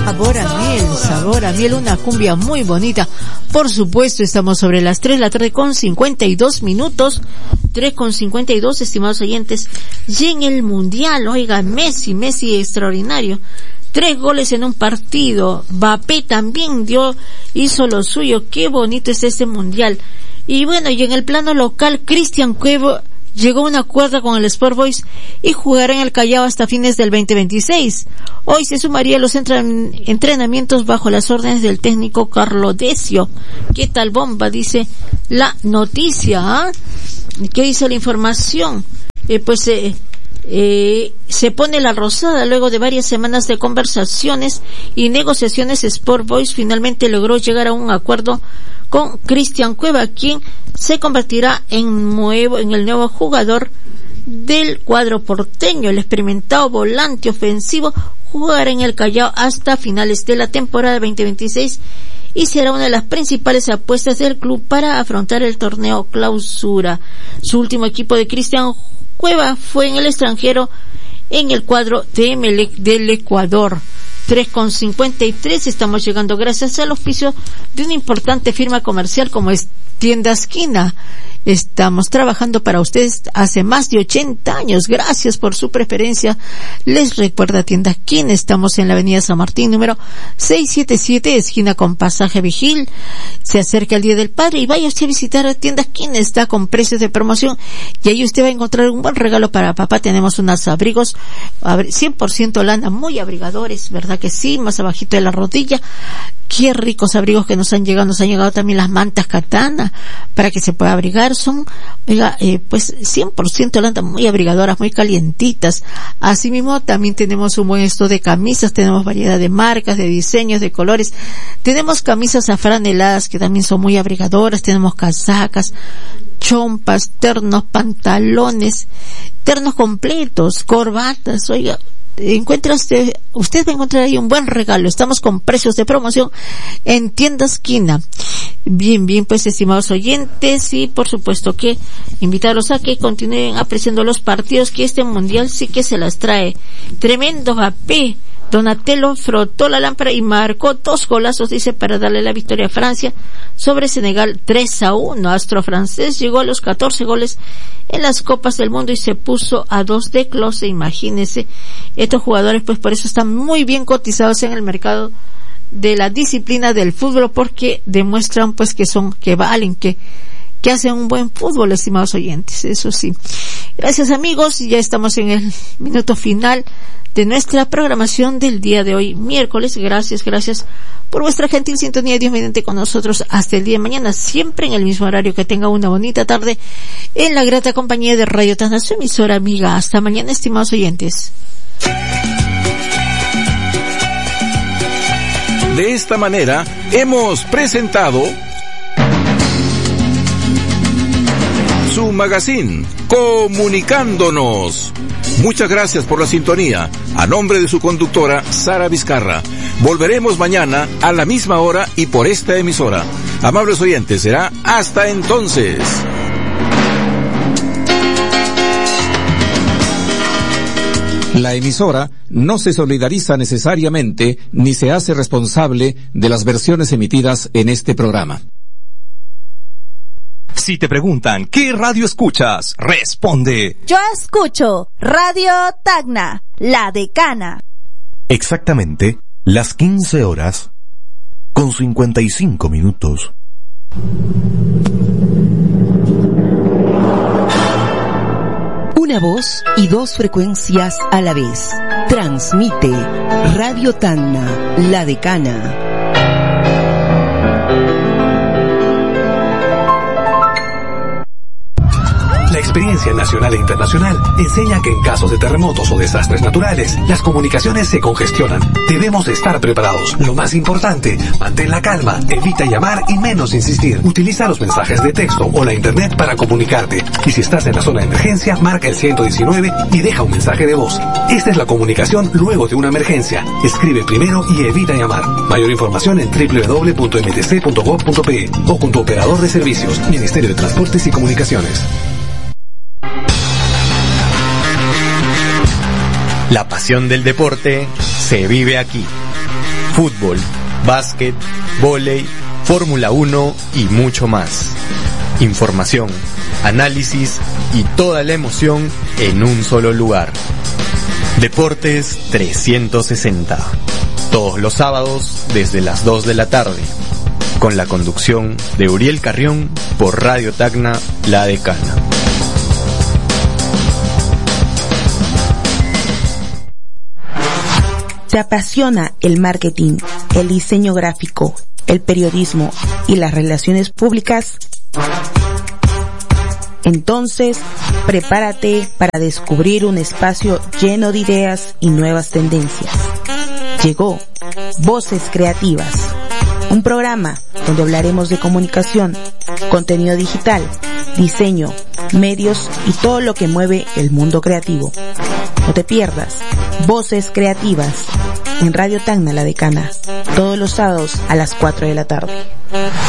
Sabor a miel, una cumbia muy bonita. Por supuesto, estamos sobre las 3 de la tarde con 52 minutos. 3:52, estimados oyentes. Y en el Mundial, oiga, Messi extraordinario. 3 goles en un partido. Mbappé también hizo lo suyo. Qué bonito es este Mundial. Y bueno, y en el plano local, Cristian Cueva llegó a un acuerdo con el Sport Boys y jugará en el Callao hasta fines del 2026. Hoy se sumaría a los entrenamientos bajo las órdenes del técnico Carlo Decio. ¿Qué tal bomba? Dice la noticia. ¿Qué dice la información? Se pone la rosada luego de varias semanas de conversaciones y negociaciones. Sport Boys finalmente logró llegar a un acuerdo con Cristian Cueva, quien se convertirá en el nuevo jugador del cuadro porteño. El experimentado volante ofensivo jugará en el Callao hasta finales de la temporada 2026 y será una de las principales apuestas del club para afrontar el torneo Clausura. Su último equipo de Cristian Cueva fue en el extranjero en el cuadro de Emelec del Ecuador. 3:53, estamos llegando gracias al auspicio de una importante firma comercial como es Tienda Esquina. Estamos trabajando para ustedes hace más de 80 años. Gracias por su preferencia. Les recuerda Tienda Esquina. Estamos en la avenida San Martín, número 677, esquina con Pasaje Vigil. Se acerca el Día del Padre y vaya usted a visitar a Tienda Esquina. Está con precios de promoción y ahí usted va a encontrar un buen regalo para papá. Tenemos unos abrigos 100% lana, muy abrigadores, ¿verdad que sí? Más abajito de la rodilla. Qué ricos abrigos que nos han llegado también las mantas Katana para que se pueda abrigar. Son, pues 100% lana, muy abrigadoras, muy calientitas. Asimismo, también tenemos un buen stock de camisas, tenemos variedad de marcas, de diseños, de colores. Tenemos camisas afraneladas que también son muy abrigadoras, tenemos casacas, chompas, ternos, pantalones, ternos completos, corbatas, oiga. Usted va a encontrar ahí un buen regalo. Estamos con precios de promoción en Tienda Esquina. Bien, pues estimados oyentes, y por supuesto que invitarlos a que continúen apreciando los partidos, que este mundial sí que se las trae. Tremendo Mbappé. Donatello frotó la lámpara y marcó 2 golazos, dice, para darle la victoria a Francia sobre Senegal 3-1. Astro francés llegó a los 14 goles en las Copas del Mundo y se puso a 2 de Klose. Imagínense, estos jugadores pues por eso están muy bien cotizados en el mercado de la disciplina del fútbol, porque demuestran pues que valen, que hacen un buen fútbol, estimados oyentes. Eso sí. Gracias, amigos, ya estamos en el minuto final de nuestra programación del día de hoy, miércoles. Gracias por vuestra gentil sintonía. Dios mediante con nosotros hasta el día de mañana, siempre en el mismo horario. Que tenga una bonita tarde en la grata compañía de Radio Tacna, su emisora amiga. Hasta mañana, estimados oyentes. De esta manera hemos presentado su magazine Comunicándonos. Muchas gracias por la sintonía. A nombre de su conductora, Sara Vizcarra. Volveremos mañana a la misma hora y por esta emisora. Amables oyentes, será hasta entonces. La emisora no se solidariza necesariamente ni se hace responsable de las versiones emitidas en este programa. Si te preguntan, ¿qué radio escuchas? Responde: yo escucho Radio Tacna, La Decana. Exactamente las 15 horas con 55 minutos. Una voz y 2 frecuencias a la vez. Transmite Radio Tacna, La Decana. La experiencia nacional e internacional enseña que en casos de terremotos o desastres naturales, las comunicaciones se congestionan. Debemos estar preparados. Lo más importante, mantén la calma, evita llamar y menos insistir. Utiliza los mensajes de texto o la internet para comunicarte. Y si estás en la zona de emergencia, marca el 119 y deja un mensaje de voz. Esta es la comunicación luego de una emergencia. Escribe primero y evita llamar. Mayor información en www.mtc.gov.pe o con tu operador de servicios, Ministerio de Transportes y Comunicaciones. La pasión del deporte se vive aquí. fútbol, básquet, vóley, Fórmula 1 y mucho más. Información, análisis y toda la emoción en un solo lugar. Deportes 360. Todos los sábados desde las 2 de la tarde. Con la conducción de Uriel Carrión por Radio Tacna, La Decana. ¿Te apasiona el marketing, el diseño gráfico, el periodismo y las relaciones públicas? Entonces, prepárate para descubrir un espacio lleno de ideas y nuevas tendencias. Llegó Voces Creativas, un programa donde hablaremos de comunicación, contenido digital, diseño, medios y todo lo que mueve el mundo creativo. No te pierdas Voces Creativas en Radio Tacna, La Decana, todos los sábados a las 4 de la tarde.